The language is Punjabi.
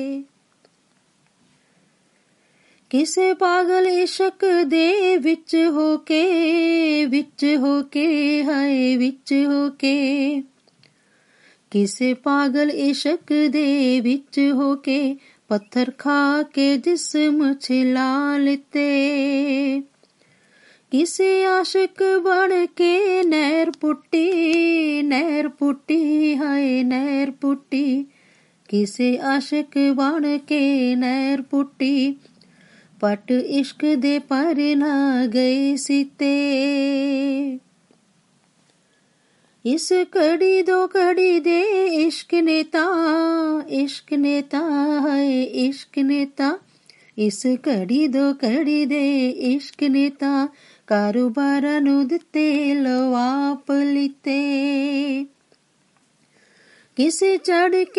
ਕਿਸੇ ਪਾਗਲ ਇਸ਼ਕ ਦੇ ਵਿੱਚ ਹੋ ਕੇ ਹਾਏ ਵਿੱਚ ਹੋ ਕੇ, ਕਿਸੇ ਪਾਗਲ ਇਸ਼ਕ ਦੇ ਵਿੱਚ ਹੋ ਕੇ ਪੱਥਰ ਖਾ ਕੇ ਜਿਸਮ ਛਿਲਾ ਲਿੱਤੇ। ਕਿਸੇ ਆਸ਼ਿਕ ਬਣ ਕੇ ਨਹਿਰ ਪੁੱਟੀ ਹਾਏ ਨਹਿਰ ਪੁੱਟੀ, ਕਿਸੇ ਆਸ਼ਿਕ ਬਣ ਕੇ ਨਹਿਰ ਪੁੱਟੀ, ਪਟ ਇਸ਼ਕ ਦੇ ਪਰ ਨਾ ਗਏ ਸੀਤੇ। ਇਸ ਘੜੀ ਦੋ ਘੜੀ ਦੇ ਇਸ਼ਕ ਨੇ ਤਾਂ ਹਾਏ ਇਸ਼ਕ ਨੇ ਤਾਂ, ਇਸ ਘੜੀ ਦੋ ਘੜੀ ਦੇ ਇਸ਼ਕ ਨੇ ਤਾਂ ਕਾਰੋਬਾਰਾਂ ਨੂੰ ਦਿੱਤੇ ਲਵਾਪ ਲਿੱਤੇ। ਕਿਸੇ ਚੜ